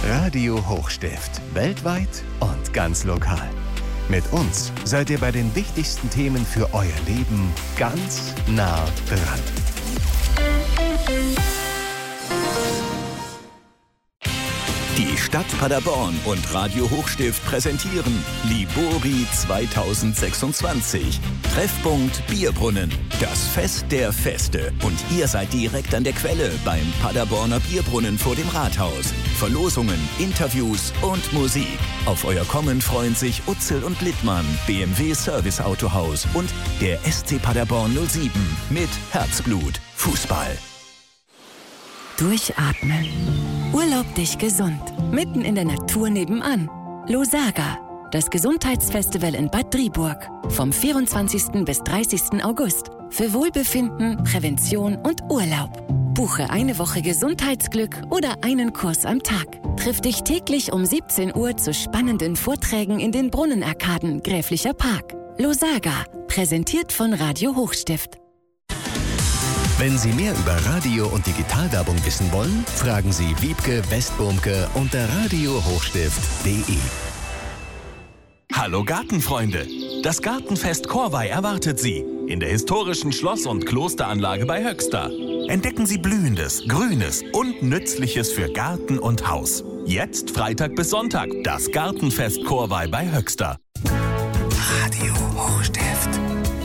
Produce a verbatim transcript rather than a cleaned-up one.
Radio Hochstift. Weltweit und ganz lokal. Mit uns seid ihr bei den wichtigsten Themen für euer Leben ganz nah dran. Die Stadt Paderborn und Radio Hochstift präsentieren Libori zweitausendsechsundzwanzig. Treffpunkt Bierbrunnen. Das Fest der Feste. Und ihr seid direkt an der Quelle beim Paderborner Bierbrunnen vor dem Rathaus. Verlosungen, Interviews und Musik. Auf euer Kommen freuen sich Utzel und Littmann, B M W Service Autohaus und der S C Paderborn null sieben mit Herzblut Fußball. Durchatmen. Urlaub dich gesund. Mitten in der Natur nebenan. Losaga. Das Gesundheitsfestival in Bad Driburg. Vom vierundzwanzigsten bis dreißigsten August. Für Wohlbefinden, Prävention und Urlaub. Buche eine Woche Gesundheitsglück oder einen Kurs am Tag. Triff dich täglich um siebzehn Uhr zu spannenden Vorträgen in den Brunnenarkaden Gräflicher Park. Losaga. Präsentiert von Radio Hochstift. Wenn Sie mehr über Radio- und Digitalwerbung wissen wollen, fragen Sie Wiebke Westbumke unter radio hochstift punkt de. Hallo Gartenfreunde! Das Gartenfest Corvey erwartet Sie in der historischen Schloss- und Klosteranlage bei Höxter. Entdecken Sie Blühendes, Grünes und Nützliches für Garten und Haus. Jetzt Freitag bis Sonntag, das Gartenfest Corvey bei Höxter.